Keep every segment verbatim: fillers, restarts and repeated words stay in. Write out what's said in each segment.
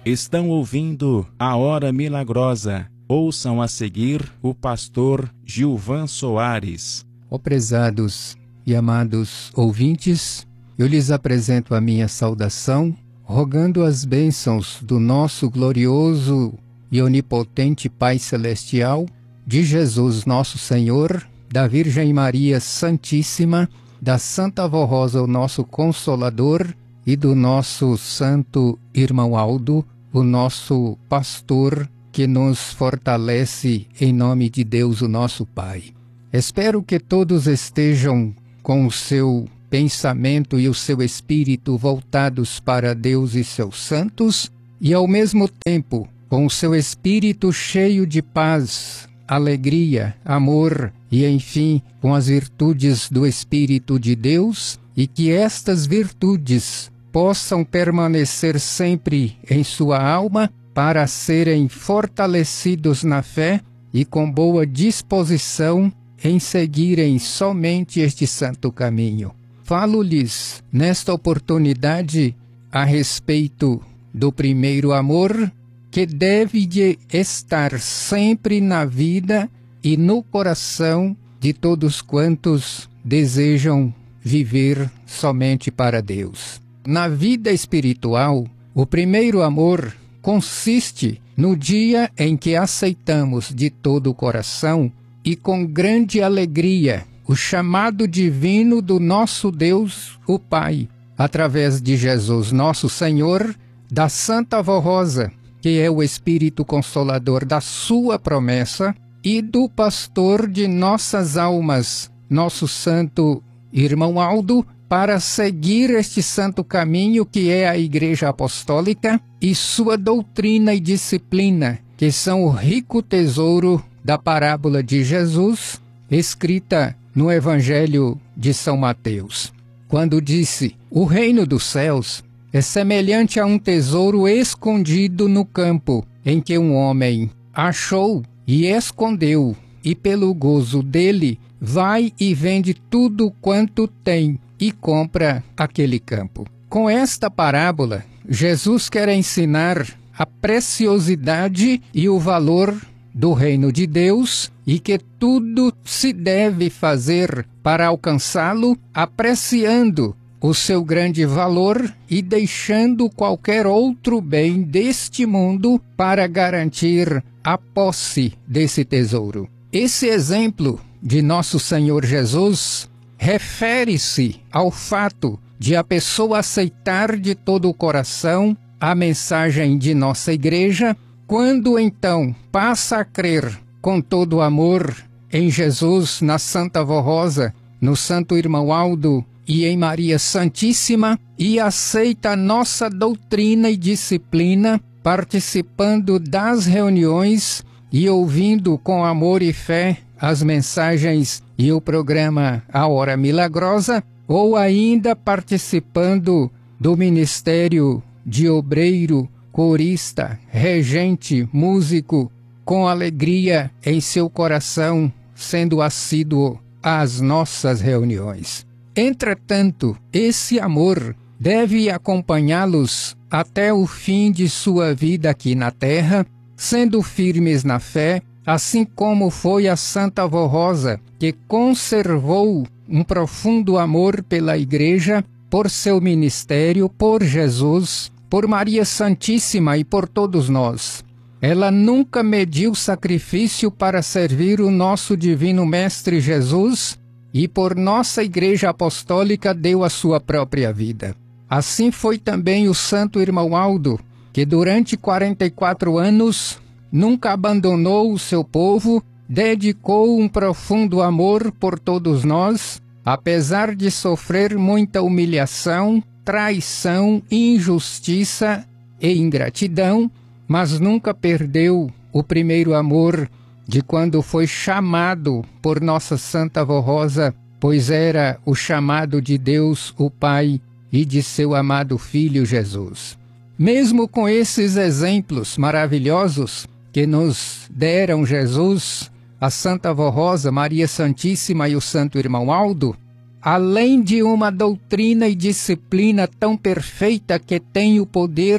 Estão ouvindo a Hora Milagrosa. Ouçam a seguir o pastor Gilvan Soares. Ó prezados e amados ouvintes, eu lhes apresento a minha saudação, rogando as bênçãos do nosso glorioso e onipotente Pai Celestial, de Jesus nosso Senhor, da Virgem Maria Santíssima, da Santa Avó Rosa, o nosso Consolador, e do nosso Santo Irmão Aldo, o nosso pastor, que nos fortalece em nome de Deus, o nosso Pai. Espero que todos estejam com o seu pensamento e o seu espírito voltados para Deus e seus santos, e ao mesmo tempo com o seu espírito cheio de paz, alegria, amor e, enfim, com as virtudes do Espírito de Deus, e que estas virtudes possam permanecer sempre em sua alma para serem fortalecidos na fé e com boa disposição em seguirem somente este santo caminho. Falo-lhes nesta oportunidade a respeito do primeiro amor, que deve de estar sempre na vida e no coração de todos quantos desejam viver somente para Deus. Na vida espiritual, o primeiro amor consiste no dia em que aceitamos de todo o coração e com grande alegria o chamado divino do nosso Deus, o Pai, através de Jesus nosso Senhor, da Santa Avó Rosa, que é o Espírito Consolador da sua promessa, e do pastor de nossas almas, nosso Santo Irmão Aldo, para seguir este santo caminho que é a Igreja Apostólica e sua doutrina e disciplina, que são o rico tesouro da parábola de Jesus, escrita no Evangelho de São Mateus, quando disse: o reino dos céus é semelhante a um tesouro escondido no campo, em que um homem achou e escondeu, e pelo gozo dele vai e vende tudo quanto tem e compra aquele campo. Com esta parábola, Jesus quer ensinar a preciosidade e o valor do reino de Deus, e que tudo se deve fazer para alcançá-lo, apreciando o seu grande valor e deixando qualquer outro bem deste mundo para garantir a posse desse tesouro. Esse exemplo de nosso Senhor Jesus refere-se ao fato de a pessoa aceitar de todo o coração a mensagem de nossa igreja, quando então passa a crer com todo o amor em Jesus, na Santa Avó Rosa, no Santo Irmão Aldo e em Maria Santíssima, e aceita a nossa doutrina e disciplina, participando das reuniões e ouvindo com amor e fé as mensagens e o programa A Hora Milagrosa, ou ainda participando do ministério de obreiro, corista, regente, músico, com alegria em seu coração, sendo assíduo às nossas reuniões. Entretanto, esse amor deve acompanhá-los até o fim de sua vida aqui na terra, sendo firmes na fé, assim como foi a Santa Avó Rosa, que conservou um profundo amor pela Igreja, por seu ministério, por Jesus, por Maria Santíssima e por todos nós. Ela nunca mediu sacrifício para servir o nosso Divino Mestre Jesus, e por nossa Igreja Apostólica deu a sua própria vida. Assim foi também o Santo Irmão Aldo, que durante quarenta e quatro anos nunca abandonou o seu povo, dedicou um profundo amor por todos nós, apesar de sofrer muita humilhação, traição, injustiça e ingratidão, mas nunca perdeu o primeiro amor de quando foi chamado por nossa Santa Avó Rosa, pois era o chamado de Deus, o Pai, e de seu amado Filho Jesus. Mesmo com esses exemplos maravilhosos que nos deram Jesus, a Santa Avó Rosa, Maria Santíssima e o Santo Irmão Aldo, além de uma doutrina e disciplina tão perfeita que tem o poder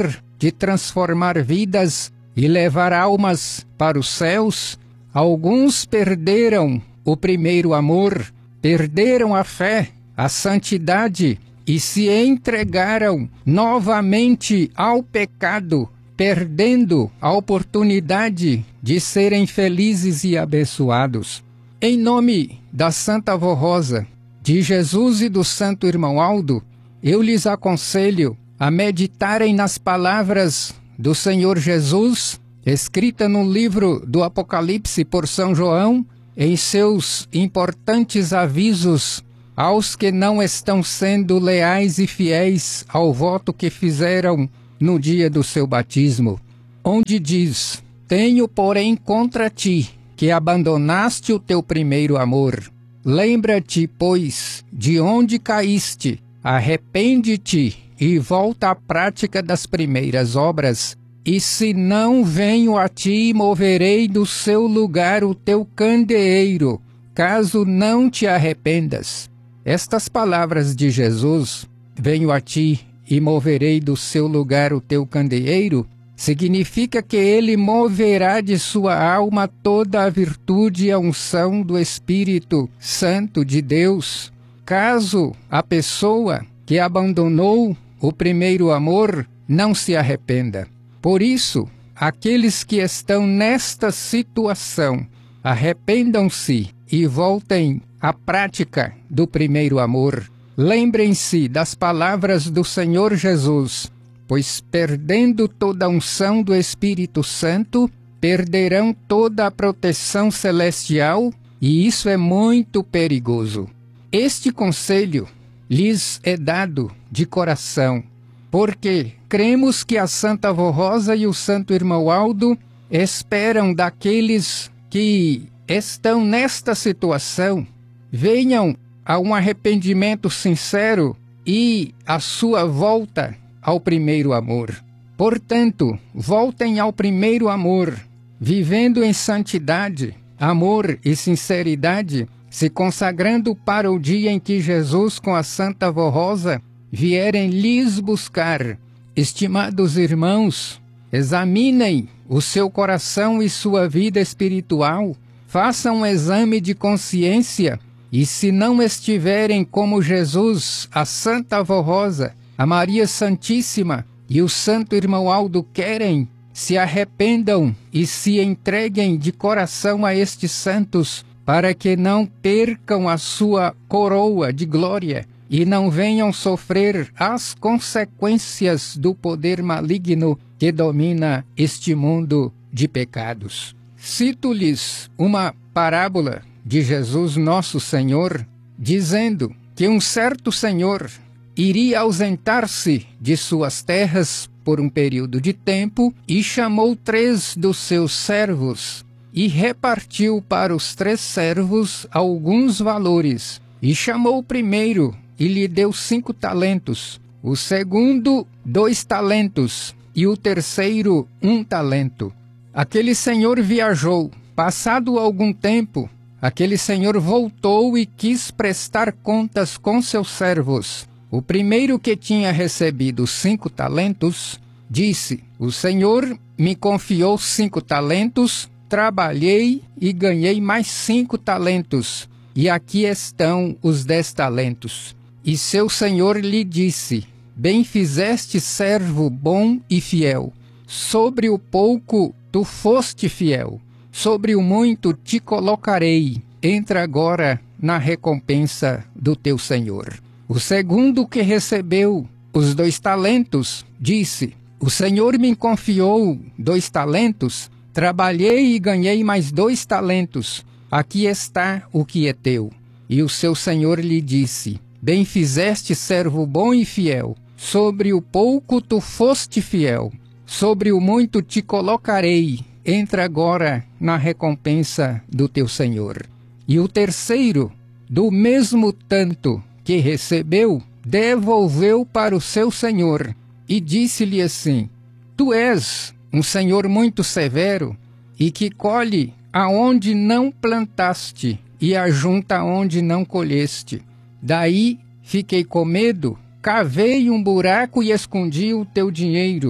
de transformar vidas e levar almas para os céus, alguns perderam o primeiro amor, perderam a fé, a santidade e se entregaram novamente ao pecado, perdendo a oportunidade de serem felizes e abençoados. Em nome da Santa Avó Rosa, de Jesus e do Santo Irmão Aldo, eu lhes aconselho a meditarem nas palavras do Senhor Jesus, escrita no livro do Apocalipse por São João, em seus importantes avisos aos que não estão sendo leais e fiéis ao voto que fizeram no dia do seu batismo, onde diz: tenho, porém, contra ti, que abandonaste o teu primeiro amor. Lembra-te, pois, de onde caíste, arrepende-te e volta à prática das primeiras obras. E se não venho a ti, moverei do seu lugar o teu candeeiro, caso não te arrependas. Estas palavras de Jesus, venho a ti e moverei do seu lugar o teu candeeiro, significa que ele moverá de sua alma toda a virtude e a unção do Espírito Santo de Deus, caso a pessoa que abandonou o primeiro amor não se arrependa. Por isso, aqueles que estão nesta situação, arrependam-se e voltem à prática do primeiro amor. Lembrem-se das palavras do Senhor Jesus, pois perdendo toda a unção do Espírito Santo, perderão toda a proteção celestial, e isso é muito perigoso. Este conselho lhes é dado de coração, porque cremos que a Santa Avó Rosa e o Santo Irmão Aldo esperam daqueles que estão nesta situação, venham a um arrependimento sincero e a sua volta ao primeiro amor. Portanto, voltem ao primeiro amor, vivendo em santidade, amor e sinceridade, se consagrando para o dia em que Jesus com a Santa Avó Rosa vierem lhes buscar. Estimados irmãos, examinem o seu coração e sua vida espiritual, façam um exame de consciência e, se não estiverem como Jesus, a Santa Avó Rosa, a Maria Santíssima e o Santo Irmão Aldo querem, se arrependam e se entreguem de coração a estes santos, para que não percam a sua coroa de glória e não venham sofrer as consequências do poder maligno que domina este mundo de pecados. Cito-lhes uma parábola de Jesus Nosso Senhor, dizendo que um certo senhor iria ausentar-se de suas terras por um período de tempo e chamou três dos seus servos e repartiu para os três servos alguns valores. E chamou o primeiro e lhe deu cinco talentos, o segundo dois talentos e o terceiro um talento. Aquele senhor viajou. Passado algum tempo, aquele senhor voltou e quis prestar contas com seus servos. O primeiro, que tinha recebido cinco talentos, disse: o senhor me confiou cinco talentos, trabalhei e ganhei mais cinco talentos, e aqui estão os dez talentos. E seu senhor lhe disse: bem fizeste, servo bom e fiel. Sobre o pouco tu foste fiel, sobre o muito te colocarei. Entra agora na recompensa do teu senhor. O segundo, que recebeu os dois talentos, disse: o senhor me confiou dois talentos, trabalhei e ganhei mais dois talentos. Aqui está o que é teu. E o seu senhor lhe disse: bem fizeste, servo bom e fiel. Sobre o pouco tu foste fiel, sobre o muito te colocarei. Entra agora na recompensa do teu senhor. E o terceiro, do mesmo tanto que recebeu, devolveu para o seu senhor e disse-lhe assim: tu és um senhor muito severo e que colhe aonde não plantaste e ajunta onde não colheste. Daí fiquei com medo, cavei um buraco e escondi o teu dinheiro.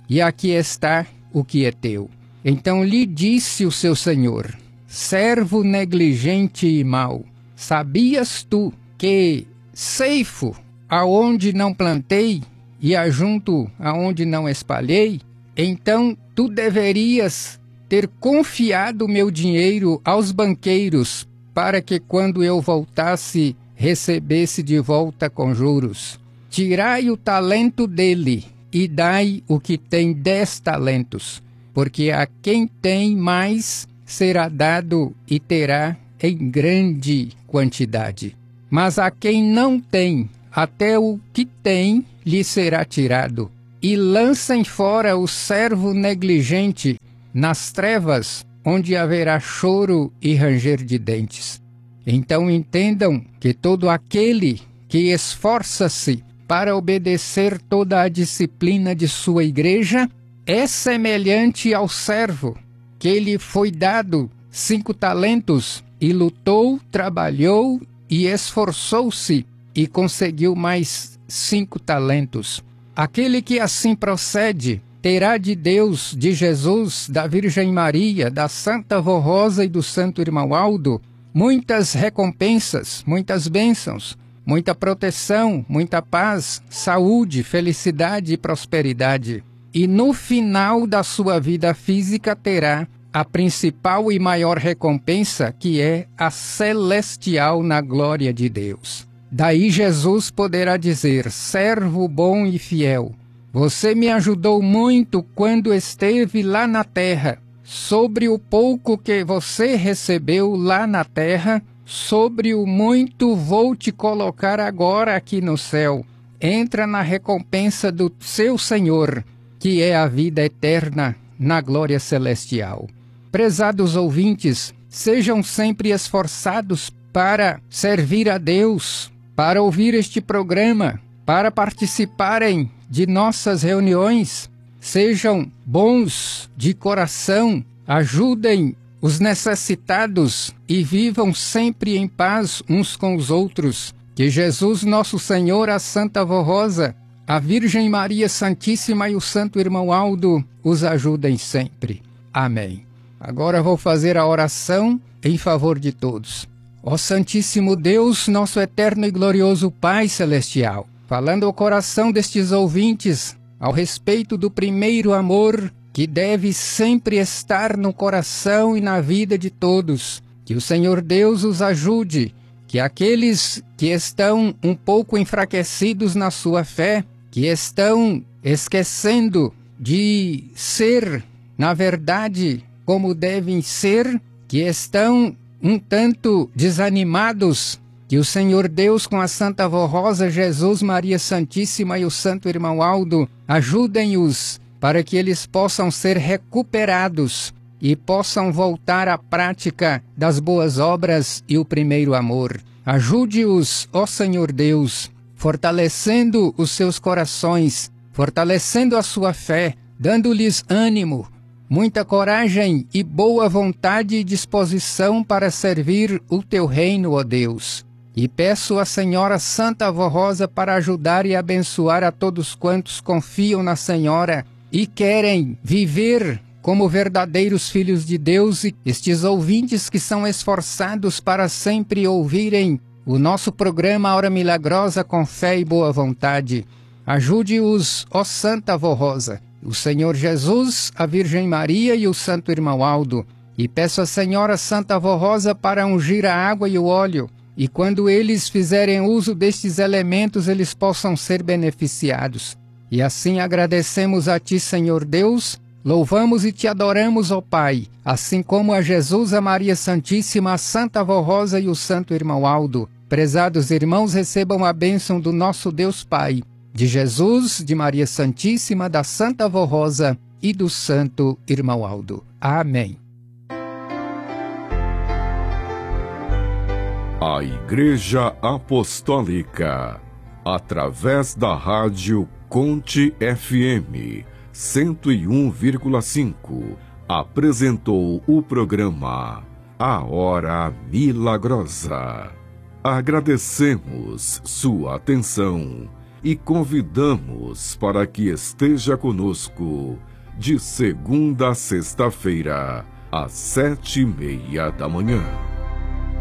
e aqui está o que é teu. Então lhe disse o seu senhor: servo negligente e mau, sabias tu que ceifo aonde não plantei e ajunto aonde não espalhei? Então tu deverias ter confiado meu dinheiro aos banqueiros, para que quando eu voltasse, recebesse de volta com juros. Tirai o talento dele e dai o que tem dez talentos, porque a quem tem mais será dado e terá em grande quantidade. Mas a quem não tem, até o que tem lhe será tirado. E lancem fora o servo negligente nas trevas, onde haverá choro e ranger de dentes. Então entendam que todo aquele que esforça-se para obedecer toda a disciplina de sua igreja é semelhante ao servo que lhe foi dado cinco talentos e lutou, trabalhou e esforçou-se e conseguiu mais cinco talentos. Aquele que assim procede terá de Deus, de Jesus, da Virgem Maria, da Santa Vó Rosa e do Santo Irmão Aldo muitas recompensas, muitas bênçãos, muita proteção, muita paz, saúde, felicidade e prosperidade. E no final da sua vida física terá a principal e maior recompensa, que é a celestial na glória de Deus. Daí Jesus poderá dizer: servo bom e fiel, você me ajudou muito quando esteve lá na terra. Sobre o pouco que você recebeu lá na terra, sobre o muito vou te colocar agora aqui no céu. Entra na recompensa do seu Senhor, que é a vida eterna na glória celestial. Prezados ouvintes, sejam sempre esforçados para servir a Deus, para ouvir este programa, para participarem de nossas reuniões. Sejam bons de coração, ajudem os necessitados e vivam sempre em paz uns com os outros. Que Jesus nosso Senhor, a Santa Vó Rosa, a Virgem Maria Santíssima e o Santo Irmão Aldo os ajudem sempre. Amém. Agora vou fazer a oração em favor de todos. Ó Santíssimo Deus, nosso eterno e glorioso Pai Celestial, falando ao coração destes ouvintes ao respeito do primeiro amor que deve sempre estar no coração e na vida de todos, que o Senhor Deus os ajude, que aqueles que estão um pouco enfraquecidos na sua fé, que estão esquecendo de ser, na verdade, como devem ser, que estão um tanto desanimados, que o Senhor Deus, com a Santa Vó Rosa, Jesus, Maria Santíssima e o Santo Irmão Aldo, ajudem-os para que eles possam ser recuperados e possam voltar à prática das boas obras e o primeiro amor. Ajude-os, ó Senhor Deus, fortalecendo os seus corações, fortalecendo a sua fé, dando-lhes ânimo, muita coragem e boa vontade e disposição para servir o teu reino, ó Deus. E peço à Senhora Santa Vó Rosa para ajudar e abençoar a todos quantos confiam na Senhora e querem viver como verdadeiros filhos de Deus, e estes ouvintes que são esforçados para sempre ouvirem o nosso programa Hora Milagrosa com fé e boa vontade. Ajude-os, ó Santa Vó Rosa, o Senhor Jesus, a Virgem Maria e o Santo Irmão Aldo. E peço à Senhora Santa Vó Rosa para ungir a água e o óleo, e quando eles fizerem uso destes elementos, eles possam ser beneficiados. E assim agradecemos a Ti, Senhor Deus, louvamos e Te adoramos, ó Pai, assim como a Jesus, a Maria Santíssima, a Santa Vó Rosa e o Santo Irmão Aldo. Prezados irmãos, recebam a bênção do nosso Deus Pai, de Jesus, de Maria Santíssima, da Santa Vó Rosa e do Santo Irmão Aldo. Amém. A Igreja Apostólica, através da rádio Conte F M cento e um vírgula cinco, apresentou o programa A Hora Milagrosa. Agradecemos sua atenção e convidamos para que esteja conosco de segunda a sexta-feira, às sete e meia da manhã.